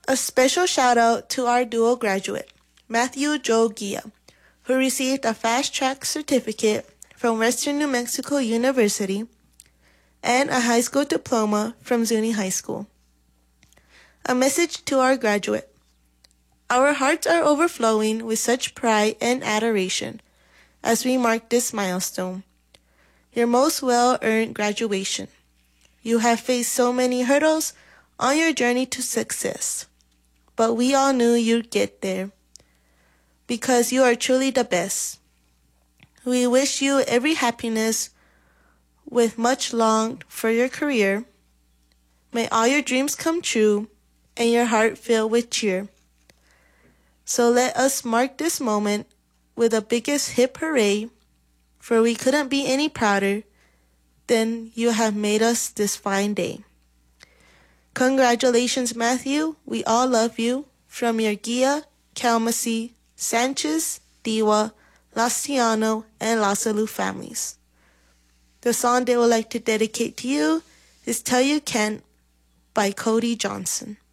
A special shout out to our dual graduate, Matthew Joe Gia, who received a fast-track certificate from Western New Mexico University and a high school diploma from Zuni High School. A message to our graduate. Our hearts are overflowing with such pride and adoration as we mark this milestone, your most well-earned graduation. You have faced so many hurdles on your journey to success, but we all knew you'd get there because you are truly the best. We wish you every happiness with much longed for your career. May all your dreams come true and your heart fill with cheer. So let us mark this moment with the biggest hip hooray, for we couldn't be any prouder than you have made us this fine day. Congratulations, Matthew. We all love you. From your Gia, Kalmasi, Sanchez, Diwa, Lastiano, and Lasalu families. The song they would like to dedicate to you is Tell You Kent by Cody Johnson.